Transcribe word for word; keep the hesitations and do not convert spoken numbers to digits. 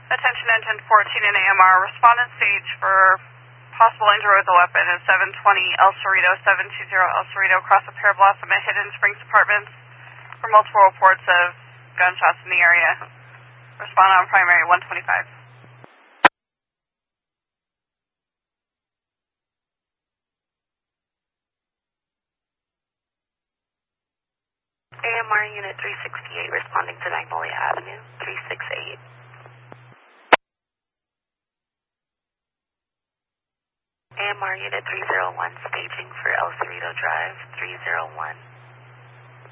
Attention engine fourteen and A M R. Respondent stage for possible injury with a weapon is seven twenty El Cerrito, seven two zero El Cerrito, across the Pear Blossom at Hidden Springs Apartments for multiple reports of gunshots in the area. Respond on primary one twenty-five. A M R Unit three sixty-eight responding to Magnolia Avenue, three sixty-eight. A M R Unit three oh one staging for El Cerrito Drive, three oh one.